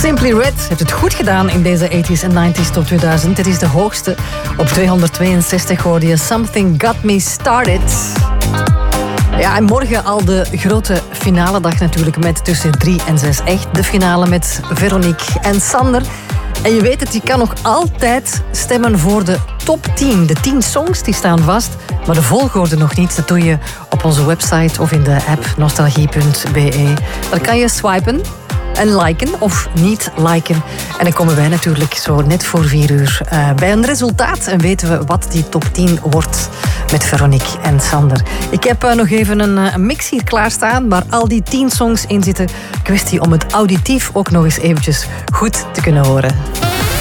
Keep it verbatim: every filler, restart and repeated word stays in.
Simply Red heeft het goed gedaan in deze tachtiger en negentiger top tweeduizend. Dit is de hoogste. Op tweehonderdtweeënzestig hoorde je Something Got Me Started. Ja, en morgen al de grote finale dag natuurlijk met tussen drie en zes echt. De finale met Veronique en Sander. En je weet het, je kan nog altijd stemmen voor de top tien. De tien songs die staan vast, maar de volgorde nog niet. Dat doe je op onze website of in de app nostalgie punt b e. Daar kan je swipen en liken of niet liken. En dan komen wij natuurlijk zo net voor vier uur uh, bij een resultaat en weten we wat die top tien wordt met Veronique en Sander. Ik heb uh, nog even een, uh, een mix hier klaarstaan waar al die tien songs in zitten. Kwestie om het auditief ook nog eens eventjes goed te kunnen horen.